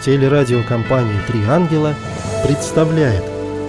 Телерадиокомпания «Три ангела» представляет.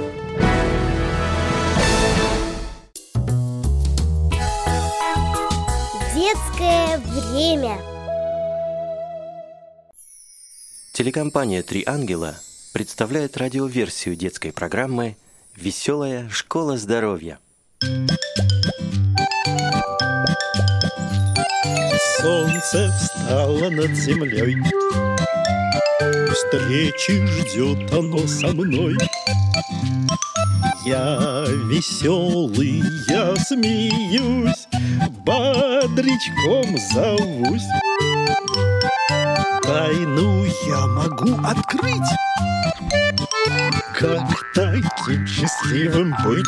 Детское время. Телекомпания «Три ангела» представляет радиоверсию детской программы «Веселая школа здоровья». Солнце встало над землей, встречи ждет оно со мной. Я веселый, я смеюсь, бодрячком зовусь. Тайну я могу открыть, как таким счастливым быть.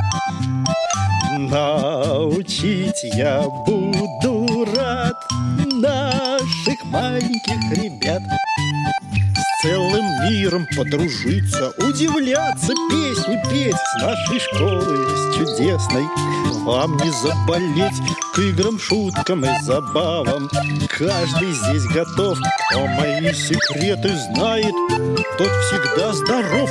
Научить я буду рад наших маленьких ребят. С целым миром подружиться, удивляться, песни петь. С нашей школой, с чудесной, вам не заболеть. К играм, шуткам и забавам каждый здесь готов. Кто мои секреты знает, тот всегда здоров.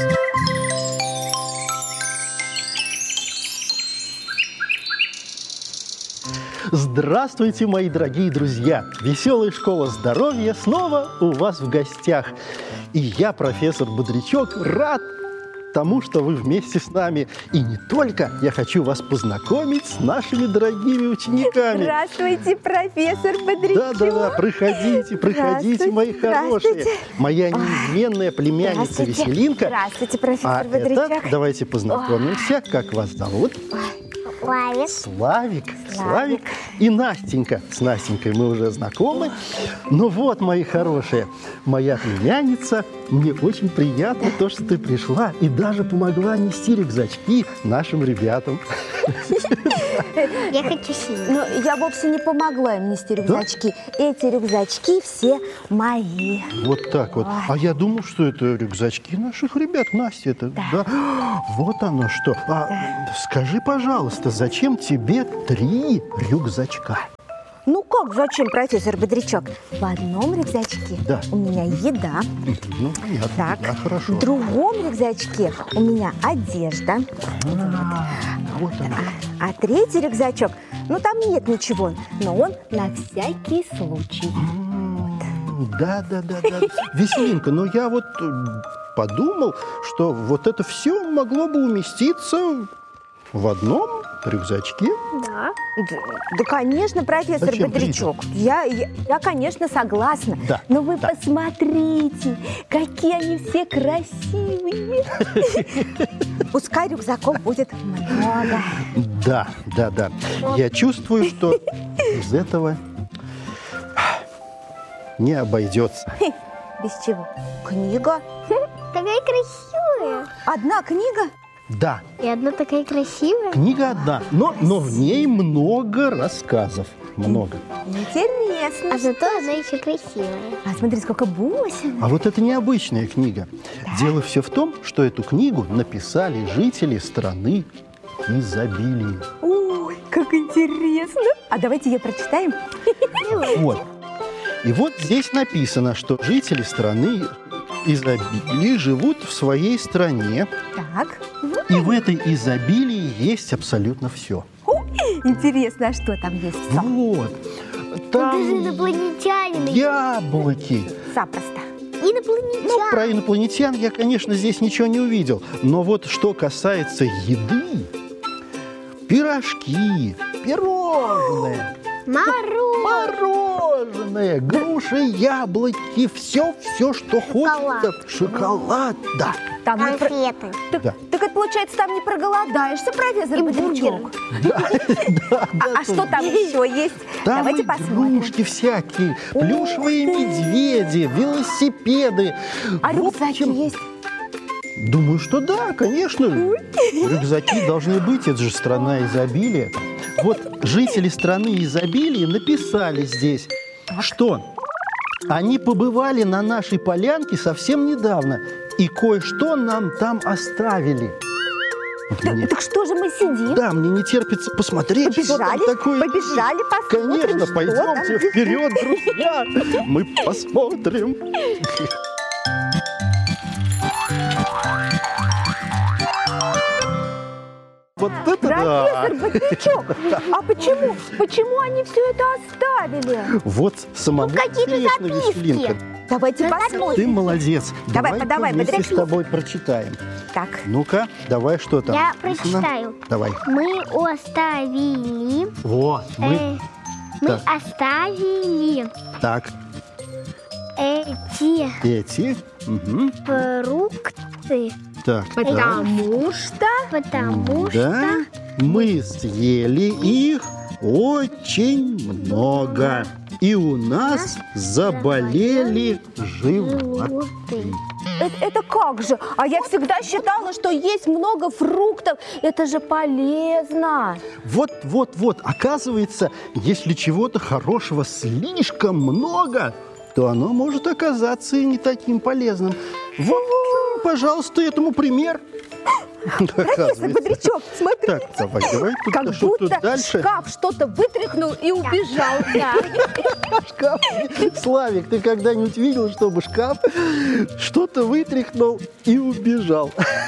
Здравствуйте, мои дорогие друзья! Веселая школа здоровья снова у вас в гостях. И я, профессор Бодрячок, рад тому, что вы вместе с нами. И не только, я хочу вас познакомить с нашими дорогими учениками. Здравствуйте, профессор Бодрячок. Да, проходите, мои хорошие. Моя неизменная племянница Веселинка. Здравствуйте, профессор Бодрячок. Итак, давайте познакомимся. Как вас зовут? Славик и Настенька. С Настенькой мы уже знакомы. Ну вот, мои хорошие, моя племянница, мне очень приятно то, что ты пришла и даже помогла нести рюкзачки нашим ребятам. Я хочу синий. Но я вовсе не помогла им нести рюкзачки. Да? Эти рюкзачки все мои. Вот так вот. А я думал, что это рюкзачки наших ребят. Настя, это... Да. Вот оно что. Скажи, пожалуйста, зачем тебе 3 рюкзачка? Ну как зачем, профессор Бодрячок? В одном рюкзачке у меня еда. Ну, понятно. Так, да, хорошо. В другом рюкзачке у меня одежда. Вот она. А 3-й рюкзачок, ну там нет ничего, но он на всякий случай. Да. Веселинка, но я вот подумал, что вот это все могло бы уместиться в одном рюкзачке. Да, конечно, профессор Бодрячок. Я, конечно, согласна. Да, но вы посмотрите, какие они все красивые. Пускай рюкзаков будет много. Да. Я чувствую, что без этого не обойдется. Без чего? Книга? Такая красивая. Одна книга? Да. И одна такая красивая. Книга одна, но в ней много рассказов. Много. Интересно. А зато она еще красивая. А смотри, сколько бусин. А вот это необычная книга. Да. Дело все в том, что эту книгу написали жители страны изобилия. Ой, как интересно. А давайте ее прочитаем. Вот. И вот здесь написано, что жители страны изобилия живут в своей стране. Так. И в этой изобилии есть абсолютно все. Интересно, а что там есть? Вот. Там даже инопланетяне. Яблоки. Запросто. Инопланетяне. Ну, про инопланетян я, конечно, здесь ничего не увидел. Но вот что касается еды, пирожки, пирожные, мороженое, груши, яблоки, все, что хочется. Шоколад, да. Там конфеты. Так это получается, там не проголодаешься, профессор Бодрячок. Да. А что там еще есть? Там Давайте посмотрим. игрушки всякие, плюшевые медведи, велосипеды. А рюкзаки есть? Думаю, что да, конечно. Рюкзаки должны быть, это же страна изобилия. Вот жители страны изобилия написали здесь, что они побывали на нашей полянке совсем недавно и кое-что нам там оставили. Так что же мы сидим? Да, мне не терпится посмотреть. Побежали, посмотрим. Конечно, пойдемте вперед, друзья. Мы посмотрим. Вот это да! Профессор Бодрячок, а почему они все это оставили? Вот самому какие-то интересно, записки. Веселинка. Давайте посмотрим. Ты молодец. Давай, Давай вместе с Бодрячок. тобой прочитаем. Так, Ну-ка, давай, что там? Я написано? прочитаю. Давай. Мы оставили, Вот, мы... мы Так. оставили Так, эти Мгм. фрукты, Так, да. потому что... потому Да, мы съели их очень много. И у нас заболели животы. животы. Это как же? А я всегда считала, что есть много фруктов. Это же полезно. Вот. Оказывается, если чего-то хорошего слишком много, то оно может оказаться и не таким полезным. Вот, пожалуйста, этому пример. Профессор Оказывается. Бодрячок, смотри. Так, давай, Как тут, что тут будто дальше? шкаф что-то вытряхнул и убежал. Да. Шкаф. Славик, ты когда-нибудь видел, чтобы шкаф что-то вытряхнул и убежал?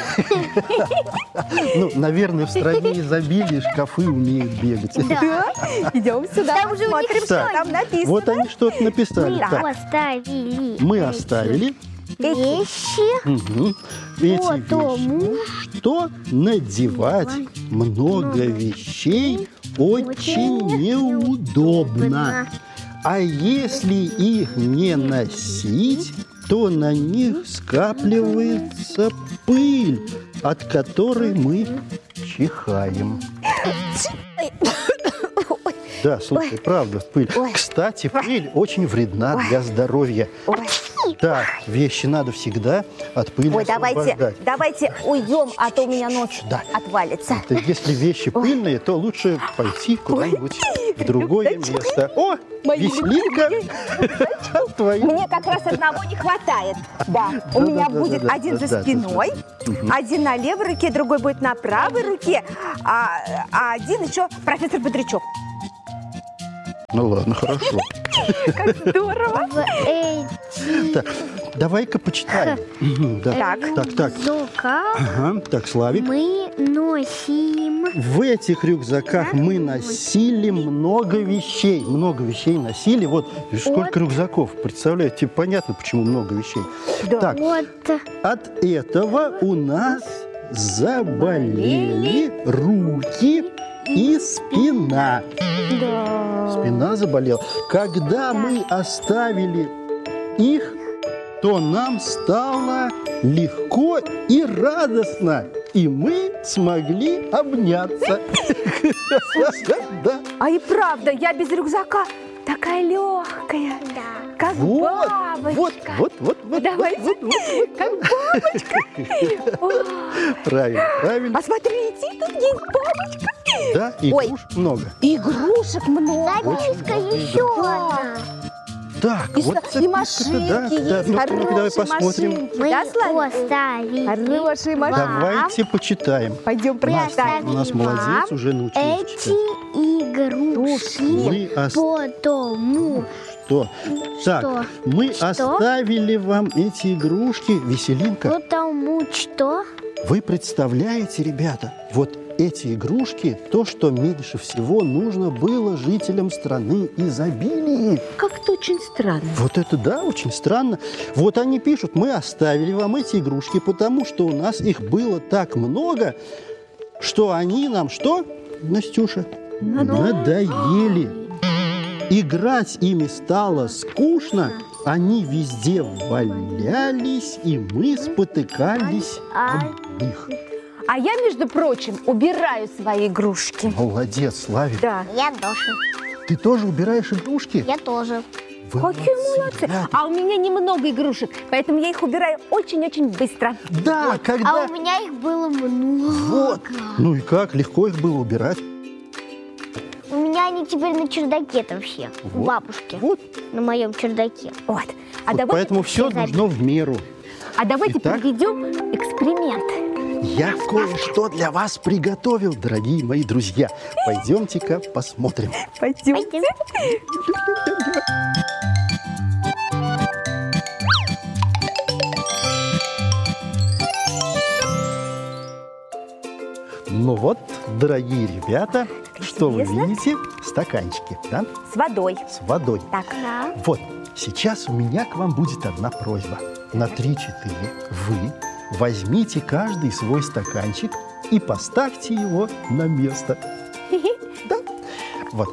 Ну, наверное, в стране изобилия шкафы умеют бегать. Да. Идем сюда, Там же у них посмотрим, что Так, там написано. Вот они что-то написали. Мы Так, оставили мы эти оставили вещи, эти потому вещи, что надевать много вещей очень неудобно. А если их не носить, то на них скапливается пыль, от которой мы чихаем. Да, слушай, правда, пыль. Ой. Кстати, пыль очень вредна для здоровья. Ой, Да, вещи надо всегда от пыли ой, освобождать. давайте уйдем, а то у меня нос Да. отвалится. Это если вещи пыльные, то лучше пойти куда-нибудь в другое место. О, Мои Веселинка! Твои. Мне как раз одного не хватает. Да, у меня будет да, один да, за да, спиной, один на левой руке, другой будет на правой руке, а один еще профессор Бодрячок. Ну ладно, хорошо. Как здорово. в эти Так, давай-ка почитаем. Да. Так. рюкзаках Ага, так, Славик. мы носим В этих рюкзаках мы носили много вещей. Много вещей носили. Вот видишь, сколько рюкзаков. Представляете, тебе понятно, почему много вещей. Да. Так, вот от этого у нас заболели руки и спина. Спина заболела. Когда мы оставили их, то нам стало легко и радостно, и мы смогли обняться. Да. А и правда, я без рюкзака такая легкая, как Вот. бабочка. Давайте, как бабочка. О, Правильно. посмотрите, тут есть бабочка. Да, игрушек много. Игрушек много. записка еще одна. Так, И, вот и машинки да, есть, ну, хорошие давай посмотрим. машинки. Мы Да, Славик? оставили Хорошие машинки. Давайте почитаем. Пойдем прочитаем. У нас молодец, уже научились эти читать. игрушки, Мы потому Что? Так, Что? мы Что? оставили вам эти игрушки. Веселинка, потому что вы представляете, ребята, вот эти игрушки, то, что меньше всего нужно было жителям страны изобилия. Как-то очень странно. Вот это да, очень странно. Вот они пишут, мы оставили вам эти игрушки, потому что у нас их было так много, что они нам что, Настюша? Надоели. Играть ими стало скучно, они везде валялись, и мы спотыкались об них. А я, между прочим, убираю свои игрушки. Молодец, Славик. Да. я тоже. Ты тоже убираешь игрушки? Я тоже. Вы Какие молодцы. ребята. А у меня немного игрушек, поэтому я их убираю очень-очень быстро. Да, когда... А у меня их было много. Вот. Ну и как? Легко их было убирать. У меня они теперь на чердаке там все. У Вот. бабушки. Вот. На моем чердаке. Вот. А Вот давайте, поэтому все должно в меру. давайте Итак. проведем эксперимент. Я кое-что для вас приготовил, дорогие мои друзья. Пойдемте-ка посмотрим. Пойдемте. дорогие ребята, что вы интересно. видите? Стаканчики, да? С водой. С водой. Так. Да. Вот, сейчас у меня к вам будет одна просьба. На 3-4 вы возьмите каждый свой стаканчик и поставьте его на место. Да? Вот,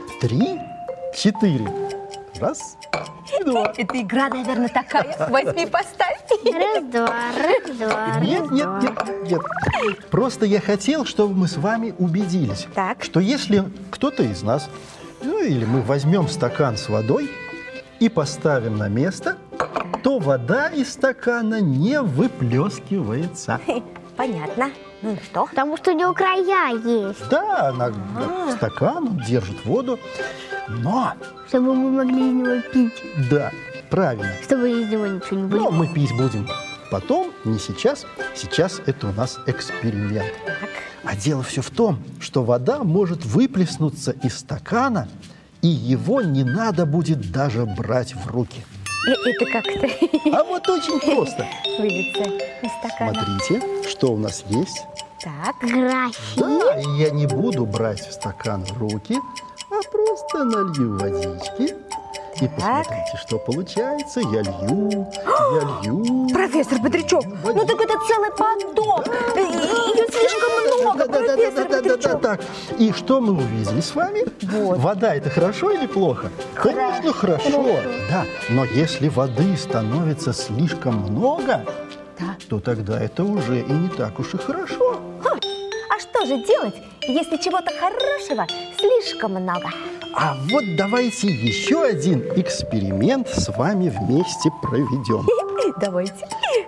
3-4. Раз, и два. Это игра, наверное, такая. Возьми, поставь. Раз-два. Нет. Просто я хотел, чтобы мы с вами убедились, Так. что если кто-то из нас, ну или мы возьмем стакан с водой и поставим на место, то вода из стакана не выплескивается. Понятно. Ну и что? Потому что у него края есть, Да, она стакан он держит воду, но, чтобы мы могли из него пить, да, правильно. чтобы из него ничего не было. Но мы пить будем потом, не сейчас. Сейчас это у нас эксперимент. Так. А дело все в том, что вода может выплеснуться из стакана, и его не надо будет даже брать в руки. Это как-то А вот очень просто. выльется из стакана. Смотрите, что у нас есть. Так. Графин. Да, и я не буду брать стакан в руки, а просто налью водички. И посмотрите, что получается. Я лью. Профессор Бодрячок, ну так это целый поток. Ее слишком много, профессор Бодрячок. Так. И что мы увидели с вами? Вот. Вода – это хорошо или плохо? Конечно, хорошо. Да, но если воды становится слишком много, Да. то тогда это уже и не так уж и хорошо. А что же делать, если чего-то хорошего слишком много? А вот давайте еще один эксперимент с вами вместе проведем. Давайте.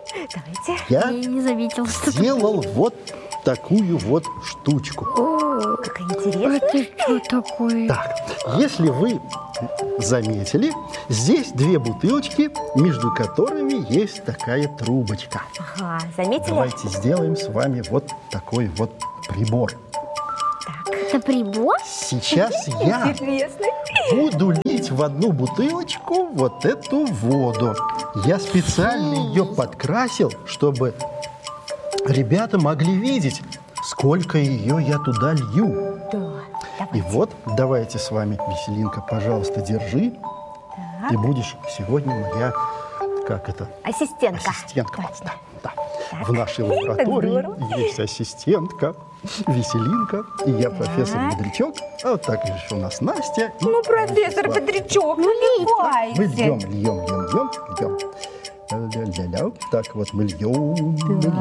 Я Я не заметил, что сделал вот такую вот штучку. О, как интересно. это что такое? Так, если вы заметили, здесь 2 бутылочки, между которыми есть такая трубочка. Ага, заметили? Давайте сделаем с вами вот такой вот прибор. Это прибор? Сейчас я Интересно. буду лить в одну бутылочку вот эту воду. Я специально ее подкрасил, чтобы ребята могли видеть, сколько ее я туда лью. Да, И давайте. вот, давайте с вами, Веселинка, пожалуйста, держи. Ты будешь сегодня моя, как это? Ассистентка. Ассистентка. Точно. Да. Так. В нашей Так лаборатории здорово. есть ассистентка, Веселинка, и я профессор Так. Бодрячок. А вот так же у нас Настя. и Ну, профессор Вячеслав. Бодрячок, ну Мы ливайте. льем. Ля-ля-ля. Так, вот мы льем.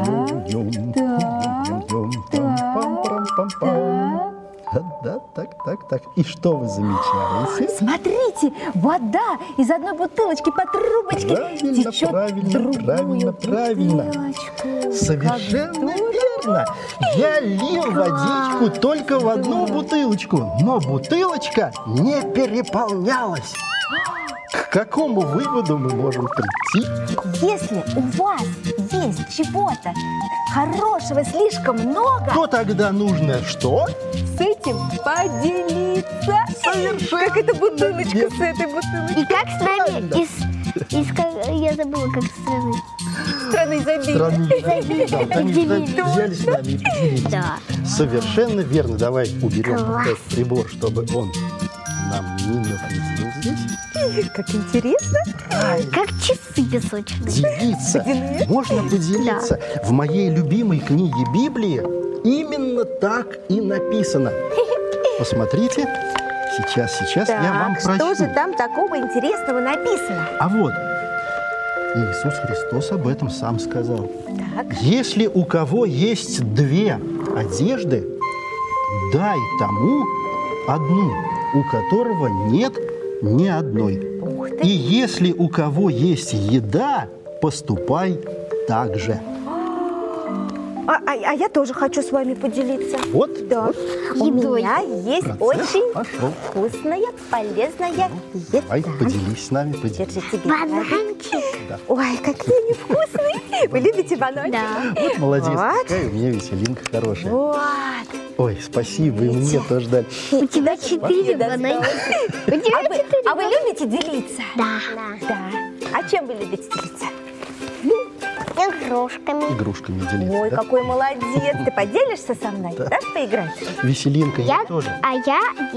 Пам-парам-пам-пам. Да, так. И что вы замечаете? Смотрите, вода из одной бутылочки по трубочке Правильно, течет правильно, в другую правильно. бутылочку. Совершенно верно. Я лил водичку только в одну бутылочку, но бутылочка не переполнялась. К какому выводу мы можем прийти? Если у вас есть чего-то хорошего слишком много, То тогда нужно что? с этим поделиться. Совершенно Как эта бутылочка верно. с этой бутылочкой. И как с нами Правильно. я забыла, как страны. Страны изобилия. Страны. Да, они Поделились. взяли с нами и поделились. Да. Совершенно верно. Давай уберем вот Класс. этот прибор, чтобы он нам не навредил здесь. Как интересно. Как часы песочные. Делиться. Поделились? Можно поделиться. В моей любимой книге Библии именно так и написано. Посмотрите. Сейчас я вам Так, прочту. что же там такого интересного написано? А вот Иисус Христос об этом сам сказал. Так. Если у кого есть 2 одежды, дай тому одну, у которого нет ни одной. Ух ты. И если у кого есть еда, поступай так же. А я тоже хочу с вами поделиться. Вот, Да. вот, У Едой. меня есть процесс очень пошел. вкусная, полезная еда. Давай, поделись с нами, поделись. Держи тебе. Бананчик. Ой, какие они вкусные. Вы любите бананчики? Да. Вот молодец, Вот. какая у меня Веселинка хорошая. Вот. Ой, спасибо, и мне тоже дали. У тебя 4 Да, бананчика. У тебя А вы, 4 а вы любите делиться? Да. Да. А чем вы любите делиться? Игрушками. Игрушками делиться, Ой, да? какой молодец. Ты поделишься со мной? Дашь поиграть? Веселинка Я, тоже. я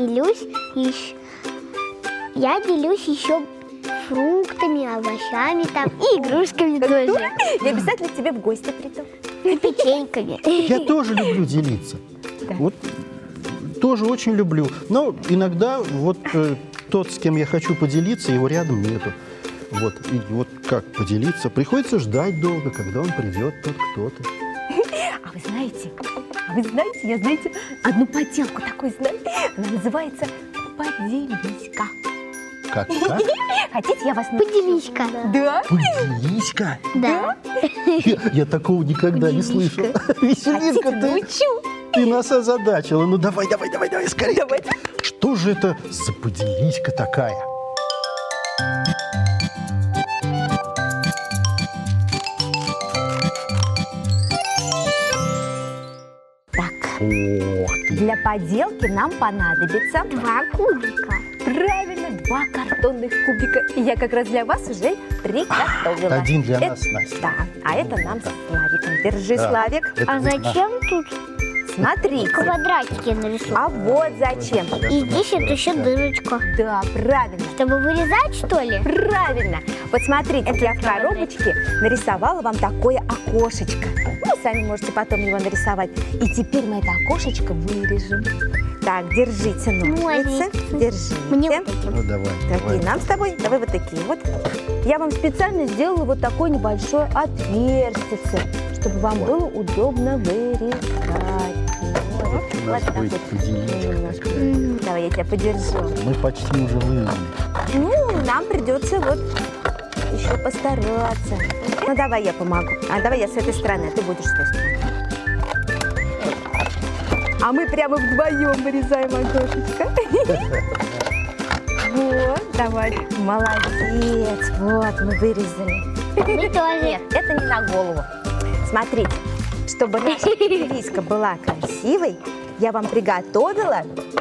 делюсь еще фруктами, овощами там и игрушками тоже. Я обязательно к тебе в гости приду. И печеньками. Я тоже люблю делиться. Вот тоже очень люблю. Но иногда вот тот, с кем я хочу поделиться, его рядом нету. Вот, и вот как поделиться? Приходится ждать долго, когда он придет, тот кто-то. А вы знаете, я, знаете, одну поделку такую знаю. Она называется «Поделись-ка». Как? Хотите, я вас научу? Поделись-ка. Да? Поделись-ка. Да. Я такого никогда не слышал. Веселинка, Хотите, научу? ты нас озадачила. Ну давай, скорее. Давай. Что же это за поделись-ка такая? Так, Ох ты. для поделки нам понадобится 2 кубика. правильно 2 картонных кубика. И я как раз для вас уже приготовила. Один для Это- нас, Настя. Да, а это нам с Славиком. Держи, Да. Славик. Это А для зачем тут Смотрите. квадратики нарисованы? А вот зачем. И здесь вот еще дырочка. Да, правильно. Чтобы вырезать, что ли? Правильно. Вот смотрите, я в коробочке нарисовала вам такое окошечко. Вы сами можете потом его нарисовать. И теперь мы это окошечко вырежем. Так, держите ножницы. Держите. Мне вот эти. Ну давай. Такие нам с тобой. Давай вот такие вот. Я вам специально сделала вот такое небольшое отверстие, чтобы вам было удобно вырезать. Вот, У нас вот так будет вот. поделичка Немножко. такая. Давай, я тебя подержу. Мы почти уже вырезали. Ну, нам придется вот еще постараться. Ну, давай я помогу. А давай я с этой стороны, а ты будешь с той стороны. А мы прямо вдвоем вырезаем окошечко. Вот, давай. Молодец. Вот, мы вырезали. Мы тоже. Нет, это не на голову. Смотрите, чтобы наша поделиска была красивой, я вам приготовила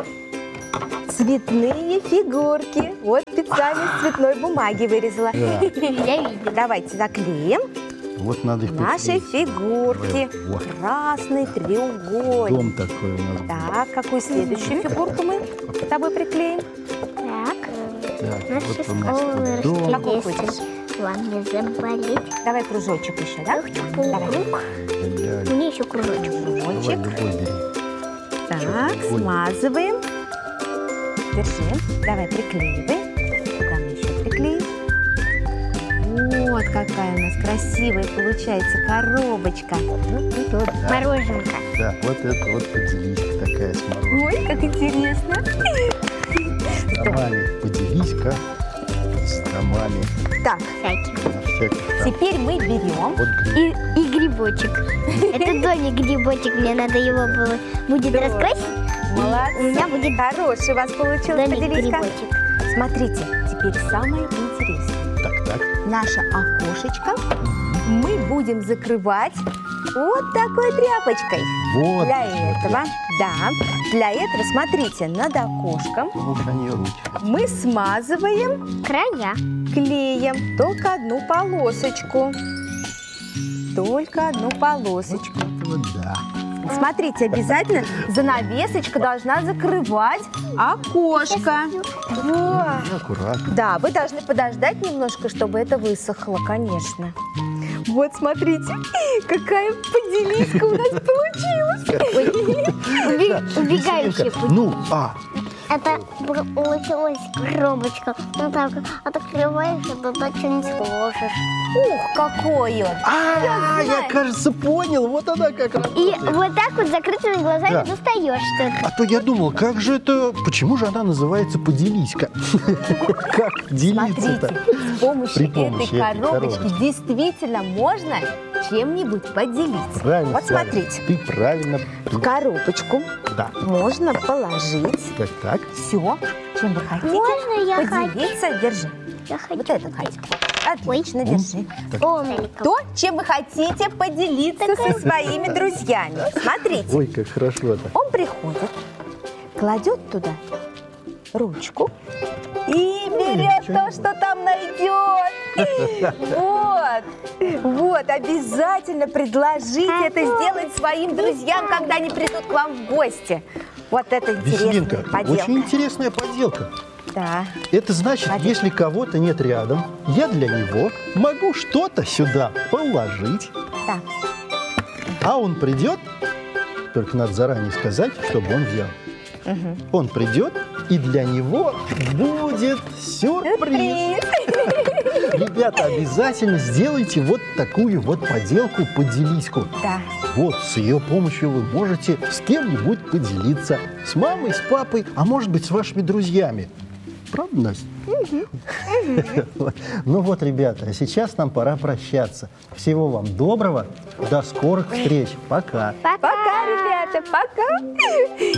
цветные фигурки. Вот специально из цветной бумаги вырезала. Да. Я видела. Давайте заклеим Вот надо их наши приклеить. фигурки. Вот. Красный треугольник. Дом такой у нас. Так, какую следующую фигурку мы с тобой приклеим? Так. Так, Наши вот у нас тут сковородки. дом. Какую Если хочешь? вам не заболеть. Давай кружочек еще, да? Давай. Круг. Ай-яй. У меня еще кружочек. Давай, Кружочек. любой бери. Так, любой. смазываем. Держи. Давай приклеивай. Куда мы еще приклеим? Вот какая у нас красивая получается коробочка. Вот это вот, да. Мороженка. Да, вот это вот поделись-ка такая с мороженым. Ой, как интересно. С домами. Поделись-ка с домами. Так, Всяких. На всяких там. теперь мы берем. Вот гриб. И грибочек. Это домик грибочек. Мне надо его будет Да. раскрасить. Молодцы. У меня будет Хороший у вас получился домик поделись-ка. грибочек. Смотрите, теперь самое интересное. Так. Наше окошечко мы будем закрывать вот такой тряпочкой. Вот. Для этого, да, для этого, смотрите, над окошком Ухани ручки. мы смазываем Края. клеем только одну полосочку. Только одну полосочку. Вот да. Смотрите, обязательно занавесочка должна закрывать окошко. Вот. Аккуратно. Да, вы должны подождать немножко, чтобы это высохло, конечно. Вот, смотрите, какая поделиска у нас получилась. Убегающие пути. Ну, Это получилась коробочка. Ну так, открываешь, а туда что-нибудь сложишь. Ух, какой он! я, кажется, понял. Вот она как раз. И вот так вот закрытыми глазами Да. достаешь что-то. А то я думал, как же это, почему же она называется поделись-ка? Как делиться-то? Смотрите, с помощью При помощи этой этой коробочки коробочки. действительно можно чем-нибудь поделиться. Правильно, Вот Славик, смотрите, Ты правильно. в коробочку Да. можно положить Так. все, чем вы хотите Можно я хочу? поделиться. Держи. Я хочу. Вот этот хотите. Отлично, Ой. держи. То, чем вы хотите поделиться со своими друзьями. Смотрите, Ой, как хорошо-то. он приходит, кладет туда ручку и берет то, что там найдет. Вот, Вот, обязательно предложите это сделать своим друзьям, когда они придут к вам в гости. Вот это интересная Веселинка, поделка. очень интересная поделка. Да. Это значит, если кого-то нет рядом, я для него могу что-то сюда положить, Да. а он придет, только надо заранее сказать, чтобы он взял. Он придет, и для него будет сюрприз. Ребята, обязательно сделайте вот такую вот поделку, поделиську. Да. Вот, с ее помощью вы можете с кем-нибудь поделиться. С мамой, с папой, а может быть, с вашими друзьями. Правда, Настя? Ну вот, ребята, а сейчас нам пора прощаться. Всего вам доброго. До скорых встреч. Пока. Пока, ребята, пока.